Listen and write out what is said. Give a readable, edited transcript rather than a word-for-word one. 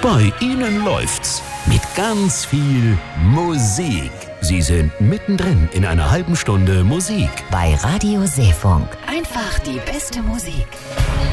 Bei Ihnen läuft's mit ganz viel Musik. Sie sind mittendrin in einer halben Stunde Musik. Bei Radio Seefunk. Einfach die beste Musik.